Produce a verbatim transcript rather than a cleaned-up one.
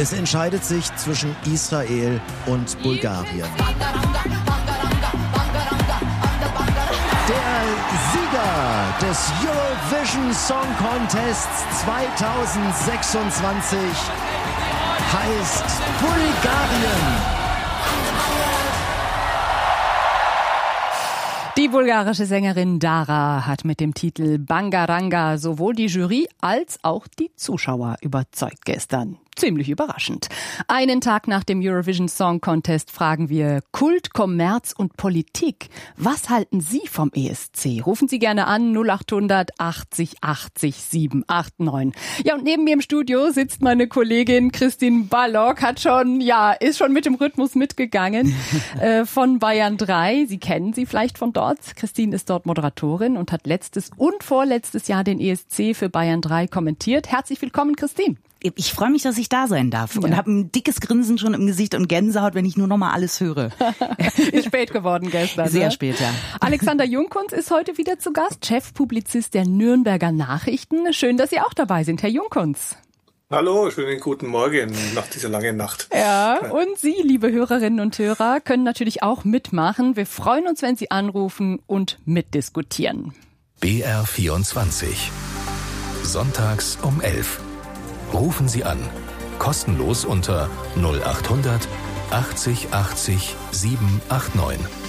Es entscheidet sich zwischen Israel und Bulgarien. Der Sieger des Eurovision Song Contests zweitausendsechsundzwanzig heißt Bulgarien. Die bulgarische Sängerin Dara hat mit dem Titel Bangaranga sowohl die Jury als auch die Zuschauer überzeugt gestern. Ziemlich überraschend. Einen Tag nach dem Eurovision Song Contest fragen wir Kult, Kommerz und Politik. Was halten Sie vom E S C? Rufen Sie gerne an null acht hundert achtzig achtzig siebenhundertneunundachtzig. Ja, und neben mir im Studio sitzt meine Kollegin Christine Ballock, hat schon, ja, ist schon mit dem Rhythmus mitgegangen äh, von Bayern drei. Sie kennen sie vielleicht von dort. Christine ist dort Moderatorin und hat letztes und vorletztes Jahr den E S C für Bayern drei kommentiert. Herzlich willkommen, Christine. Ich freue mich, dass ich da sein darf und ja. habe ein dickes Grinsen schon im Gesicht und Gänsehaut, wenn ich nur noch mal alles höre. Ist spät geworden gestern. Sehr ne? spät, ja. Alexander Jungkunz ist heute wieder zu Gast, Chefpublizist der Nürnberger Nachrichten. Schön, dass Sie auch dabei sind, Herr Jungkunz. Hallo, schönen guten Morgen nach dieser langen Nacht. Ja, und Sie, liebe Hörerinnen und Hörer, können natürlich auch mitmachen. Wir freuen uns, wenn Sie anrufen und mitdiskutieren. B R vierundzwanzig. Sonntags um elf. Rufen Sie an. Kostenlos unter null acht hundert achtzig achtzig siebenhundertneunundachtzig.